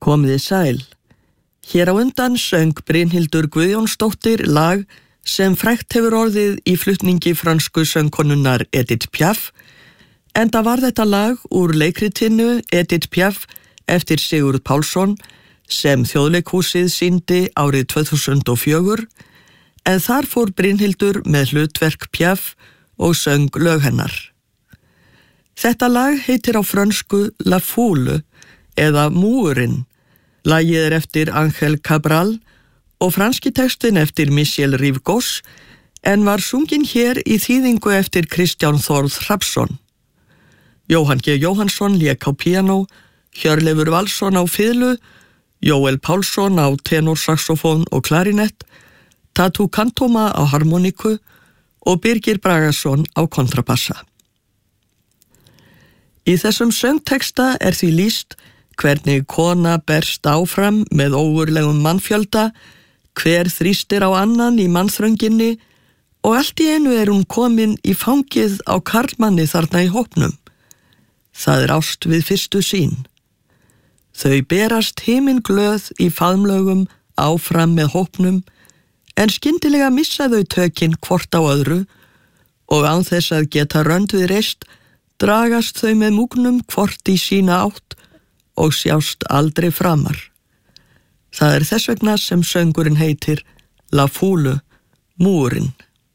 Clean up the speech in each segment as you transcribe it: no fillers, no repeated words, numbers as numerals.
Komiði sæl. Hér á undan söng Brynhildur Guðjónsdóttir lag sem frægt hefur orðið í flutningi frönsku söngkonunnar Edith Piaf, enda var þetta lag úr leikritinu Edith Piaf eftir Sigurð Pálsson sem Þjóðleikhúsið sýndi árið 2004, en þar fór Brynhildur með hlutverk Piaf og söng lög hennar. Þetta lag heitir á frönsku La Foule eða Múurinn. Lagið eftir Ángel Cabral og franski textin eftir Michel Rivgos, en var sungin hér í þýðingu eftir Kristján Þórð Hrafnsson. Jóhann G. Jóhannsson lék á píanó, Hjörleifur Valsson á fiðlu, Jóel Pálsson á tenorsaxofón og klarinett, Tatu Kantoma á harmoniku og Birgir Bragason á kontrabassa. Í þessum söngteksta því lýst hvernig kona berst áfram með ógurlegum mannfjölda, hver þrýstir á annan í mannþrönginni og allt í einu hún komin í fangið á karlmanni þarna í hópnum. Það ást við fyrstu sýn. Þau berast himinglöð í faðmlögum áfram með hópnum, en skyndilega missa þau tökin hvort á öðru og án þess að geta rönd við reist, dragast þau með múgnum hvort í sína átt og sjást aldrei framar. Það þess vegna sem söngurinn heitir La Foule, Múurinn.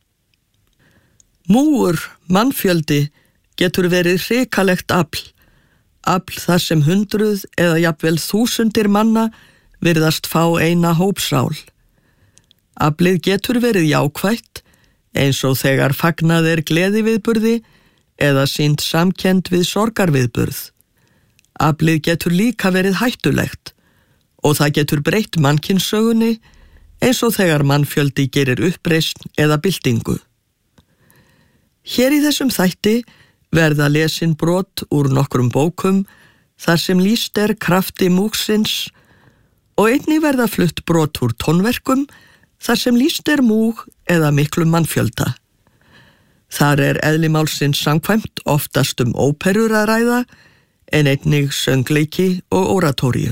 Múur, mannfjöldi, getur verið hrikalegt afl þar sem 100 eða jafnvel 1000 manna virðast fá eina hópsál. Aflið getur verið jákvætt, eins og þegar fagnað gleðiviðburði eða sýnt samkennd við sorgarviðburð. Aflið getur líka verið hættulegt og það getur breytt mannkynssögunni eins og þegar mannfjöldi gerir uppreisn eða byltingu. Hér í þessum þætti verða lesin brot úr nokkrum bókum þar sem lýst krafti múgsins og einnig verða flutt brot úr tónverkum þar sem lýst múg eða miklum mannfjölda. Þar eðli málsins samkvæmt oftast óperur að ræða, en einnig söngleiki og óratóríur.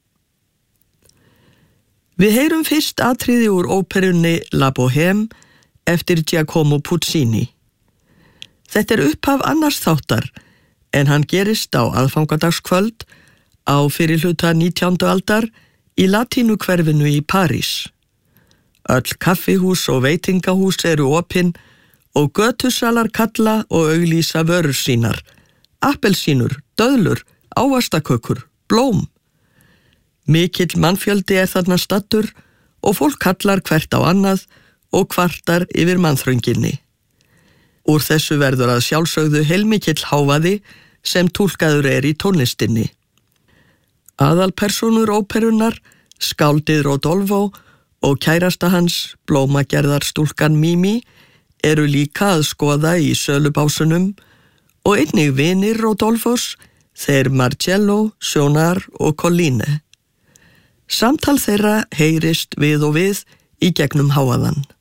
Við heyrum fyrst atriði úr óperunni La Bohème eftir Giacomo Puccini. Þetta upphaf annars þáttar, en hann gerist á aðfangadagskvöld á fyrrihluta 19. aldar í latínukverfinu í París. Öll kaffihús og veitingahús opin og götusalar kalla og auglýsa vörur sínar, appelsínur, döðlur, ávaxtakökur, blóm. Mikill mannfjöldi þarna staddur og fólk kallar hvert á annað og kvartar yfir mannþrönginni. Úr þessu verður að sjálfsögðu heilmikill hávaði sem túlkaður í tónlistinni. Aðalpersónur óperunnar, skáldið Rodolfo og kærasta hans, blómagerðarstúlkan Mimi, líka að skoða í sölubásunum og einnig vinir Rodolfos, þeir Marcello, Sjónar og Colline. Samtal þeirra heyrist við og við í gegnum hávaðann.